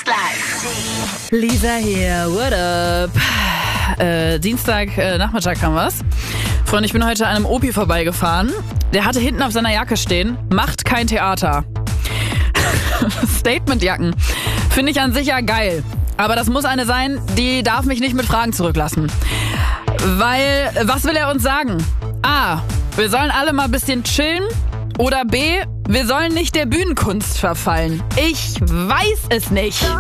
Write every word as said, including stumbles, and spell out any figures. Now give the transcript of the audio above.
Lisa hier, what up? Äh, Dienstag, äh, Nachmittag kam was. Freunde, ich bin heute an einem Opi vorbeigefahren. Der hatte hinten auf seiner Jacke stehen, macht kein Theater. Statementjacken. Finde ich an sich ja geil. Aber das muss eine sein, die darf mich nicht mit Fragen zurücklassen. Weil, was will er uns sagen? A, wir sollen alle mal ein bisschen chillen. Oder B, wir sollen nicht der Bühnenkunst verfallen. Ich weiß es nicht.